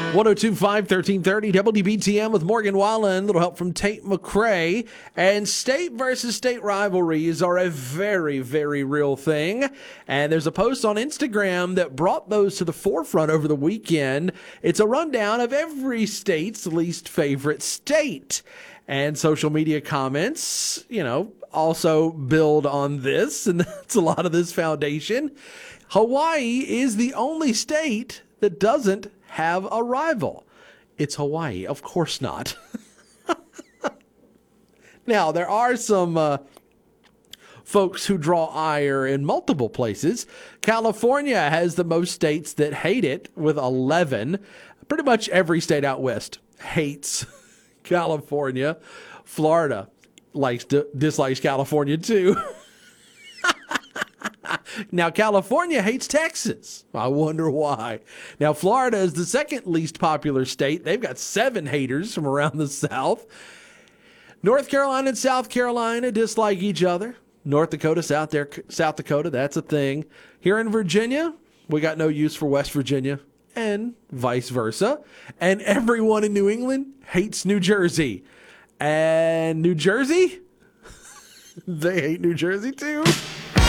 1025 1330 WBTM with Morgan Wallen. Little help from Tate McRae. And state versus state rivalries are a very, very real thing. And there's a post on Instagram that brought those to the forefront over the weekend. It's a rundown of every state's least favorite state. And social media comments, also build on this. And that's a lot of this foundation. Hawaii is the only state that doesn't have a rival. It's Hawaii. Of course not. Now, there are some folks who draw ire in multiple places. California has the most states that hate it with 11. Pretty much every state out west hates California. Florida dislikes California too. Now, California hates Texas. I wonder why. Now, Florida is the second least popular state. They've got 7 haters from around the South. North Carolina and South Carolina dislike each other. North Dakota, South Dakota, that's a thing. Here in Virginia, we got no use for West Virginia, and vice versa. And everyone in New England hates New Jersey. And New Jersey? They hate New Jersey too.